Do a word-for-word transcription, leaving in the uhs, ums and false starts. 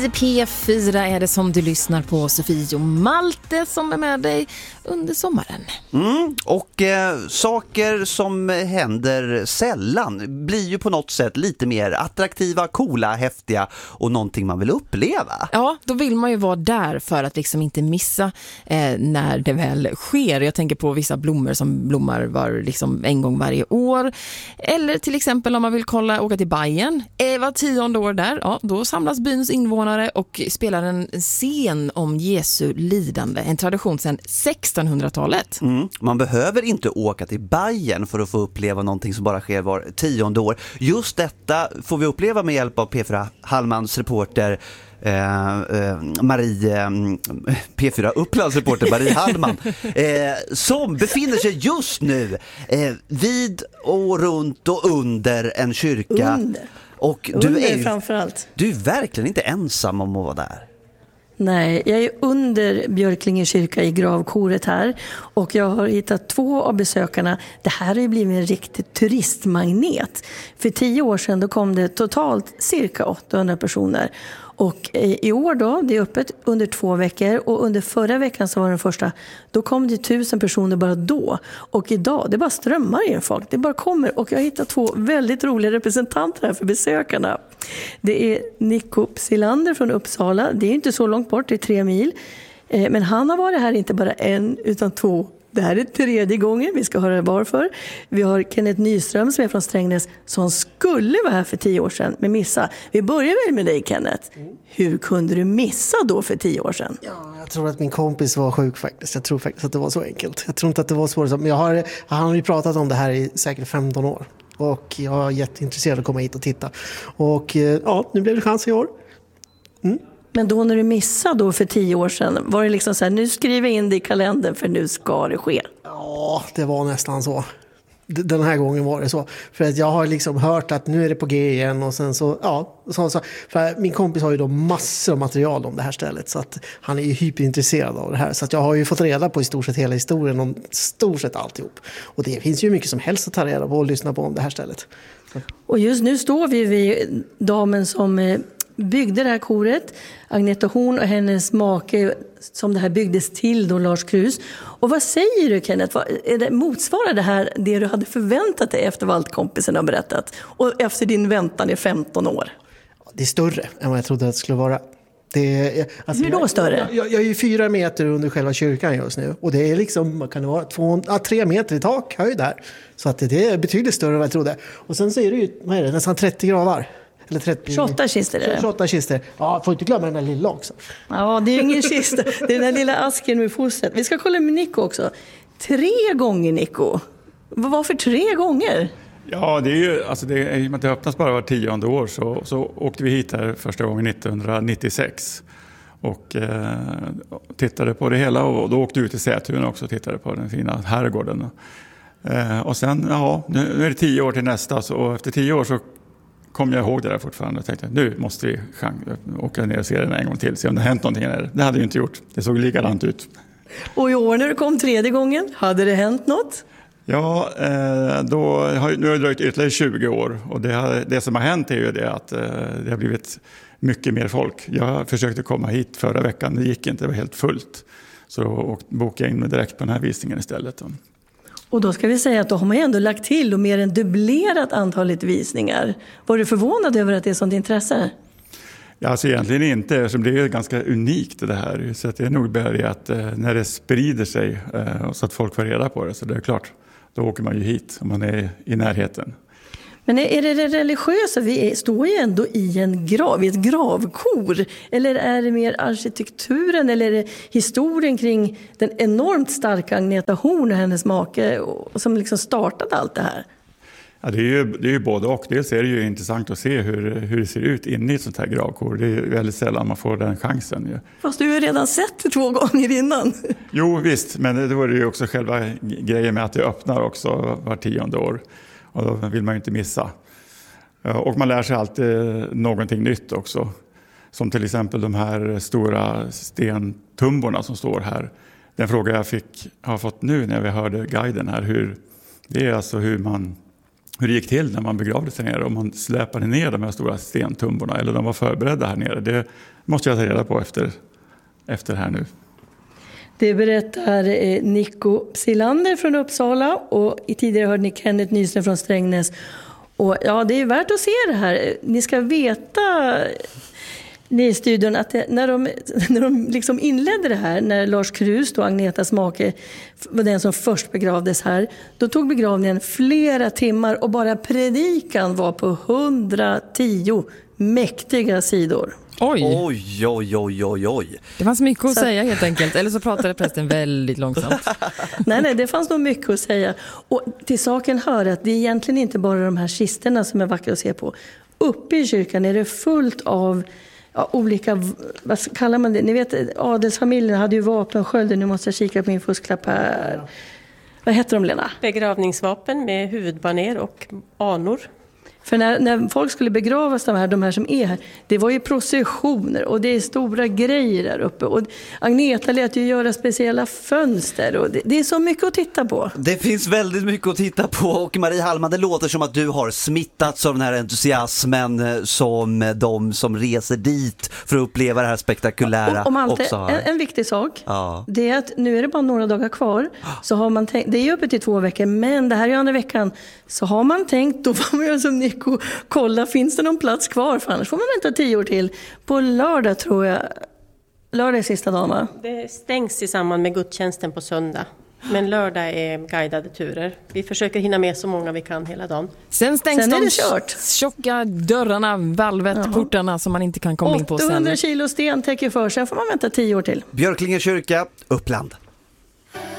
I P fyra är det som du lyssnar på. Sofie och Malte som är med dig under sommaren. Mm, och eh, saker som händer sällan blir ju på något sätt lite mer attraktiva, coola, häftiga och någonting man vill uppleva. Ja, då vill man ju vara där för att liksom inte missa eh, när det väl sker. Jag tänker på vissa blommor som blommar var liksom en gång varje år. Eller till exempel om man vill kolla, åka till Bayern. Eh, var tionde år där, ja, då samlas byns invånare och spelar en scen om Jesu lidande. En tradition sedan sextonhundratalet. Mm, man behöver inte åka till Bayern för att få uppleva någonting som bara sker var tionde år. Just detta får vi uppleva med hjälp av P fyra Hallmans reporter Eh, eh, Marie eh, P fyra Upplands reporter Marie Hallman eh, som befinner sig just nu eh, vid och runt och under en kyrka. Under. Och under du är ju, framförallt. Du är verkligen inte ensam om att vara där. Nej, jag är under Björklinge kyrka i gravkoret här och jag har hittat två av besökarna. Det här har ju blivit en riktig turistmagnet. För tio år sedan då kom det totalt cirka åttahundra personer. Och i år då, det är öppet under två veckor och under förra veckan så var den första, då kom det tusen personer bara då. Och idag, det bara strömmar in folk, det bara kommer. Och jag har hittat två väldigt roliga representanter här för besökarna. Det är Nico Psilander från Uppsala, det är inte så långt bort, det är tre mil. Men han har varit här inte bara en utan två. Det här är tredje gången, vi ska höra varför. Vi har Kenneth Nyström som är från Strängnäs som skulle vara här för tio år sedan men missa. Vi börjar väl med dig, Kenneth. Hur kunde du missa då för tio år sedan? Ja, jag tror att min kompis var sjuk faktiskt. Jag tror faktiskt att det var så enkelt. Jag tror inte att det var svårt. Men jag har, han har ju pratat om det här i säkert femton år. Och jag är jätteintresserad att komma hit och titta. Och ja, nu blev det chans i år. Mm. Men då när du missade då för tio år sedan, var det liksom så här, nu skriver jag in det i kalendern för nu ska det ske? Ja, det var nästan så. Den här gången var det så. För att jag har liksom hört att nu är det på G igen och sen så, ja. Så, så, för min kompis har ju då massor av material om det här stället så att han är ju hyperintresserad av det här. Så att jag har ju fått reda på i stort sett hela historien om stort sett alltihop. Och det finns ju mycket som helst att ta reda på och lyssna på om det här stället. Så. Och just nu står vi vid damen som byggde det här koret, Agneta Horn och hennes make som det här byggdes till då, Lars Krus. Och vad säger du, Kenneth? Vad, är det, motsvarar det här det du hade förväntat dig efter vad allt kompisen har berättat? Och efter din väntan i femton år? Det är större än vad jag trodde att det skulle vara. Det är, alltså, hur då större? Jag, jag, jag är ju fyra meter under själva kyrkan just nu. Och det är liksom, vad kan det vara, två, ja, tre meter i tak höjd där. Så att det, det är betydligt större än vad jag trodde. Och sen så är det ju, vad är det, nästan trettio gravar. Eller trettio, tjugoåtta kister är det. tjugoåtta kister. Ja, får inte glömma den där lilla också. Ja, det är ju ingen kista. Det är den där lilla asken med fostret. Vi ska kolla med Nico också. Tre gånger, Nico. Varför tre gånger? Ja, det är ju, alltså det, i och med att det öppnas bara var tionde år så, så åkte vi hit här första gången nittonhundranittiosex. Och eh, tittade på det hela och då åkte vi ut till Sätun också och tittade på den fina herrgården. Eh, och sen, ja, nu är det tio år till nästa så efter tio år så kom jag ihåg det där fortfarande och tänkte nu måste vi åka ner och se den en gång till, se om det har hänt någonting där. Det hade ju inte gjort, det såg likadant ut. Och i år när du kom tredje gången, hade det hänt något? Ja, då har, nu har det dröjt ytterligare tjugo år och det, har, det som har hänt är ju det att det har blivit mycket mer folk. Jag försökte komma hit förra veckan, det gick inte, det var helt fullt. Så då bokade jag in mig direkt på den här visningen istället. Och då ska vi säga att då har man ju ändå lagt till och mer än dubblerat antalet visningar. Var du förvånad över att det är sånt intresse? Ja, alltså egentligen inte, eftersom det är ganska unikt det här. Så att det är nog bara det att eh, när det sprider sig eh, så att folk får reda på det, så det är klart, då åker man ju hit om man är i närheten. Men är det det religiösa? Vi är, står ju ändå i en grav, i ett gravkor. Eller är det mer arkitekturen eller är det historien kring den enormt starka Agneta Horn och hennes make som liksom startade allt det här? Ja, det är ju, det är ju både och. Dels är det ju intressant att se hur, hur det ser ut inne i ett sånt här gravkor. Det är väldigt sällan man får den chansen. Ju. Fast du har ju redan sett det två gånger innan. Jo visst, men det var ju också själva grejen med att det öppnar också var tionde år. Och då vill man ju inte missa. Och man lär sig alltid någonting nytt också. Som till exempel de här stora stentumborna som står här. Den fråga jag fick, har fått nu när vi hörde guiden här. Hur, det är alltså hur man hur det gick till när man begravde sig nere, om man släpade ner de här stora stentumborna eller de var förberedda här nere. Det måste jag ta reda på efter, efter här nu. Det berättar eh, Nico Psilander från Uppsala och i tidigare hörde ni Kenneth Nysner från Strängnäs. Och ja, det är värt att se det här. Ni ska veta, ni i studion, att det, när de, när de liksom inledde det här, när Lars Krus, då Agnetas make, var den som först begravdes här, då tog begravningen flera timmar och bara predikan var på hundratio mäktiga sidor. Oj. Oj, oj, oj, oj, oj. Det fanns mycket att Så... säga helt enkelt. Eller så pratade prästen väldigt långsamt. nej, nej, det fanns nog mycket att säga. Och till saken hör att det är egentligen inte bara de här kisterna som är vackra att se på. Uppe i kyrkan är det fullt av ja, olika, vad kallar man det? Ni vet, adelsfamiljen hade ju vapenskölder. Nu måste jag kika på min fusklapp här. Vad heter de, Lena? Begravningsvapen med huvudbaner och anor. För när, när folk skulle begravas, de här, de här som är här, det var ju processioner och det är stora grejer där uppe. Och Agneta lät ju göra speciella fönster och det, det är så mycket att titta på. Det finns väldigt mycket att titta på och Marie Hallman, det låter som att du har smittats av den här entusiasmen som de som reser dit för att uppleva det här spektakulära och, och Malte, också har. En, en viktig sak, ja. Det är att nu är det bara några dagar kvar, så har man tänkt, det är ju uppe till två veckor, men det här är ju andra veckan, så har man tänkt, då får man göra som Nico, kolla, finns det någon plats kvar, för annars får man vänta tio år till. På lördag tror jag, lördag är sista dagen, va? Det stängs i samband med gudstjänsten på söndag. Men lördag är guidade turer. Vi försöker hinna med så många vi kan hela dagen. Sen stängs sen är de det kört. tjocka dörrarna, valvet, Jaha. portarna som man inte kan komma in på sen. åttahundra kilo sten täcker för, sen får man vänta tio år till. Björklinge kyrka, Uppland.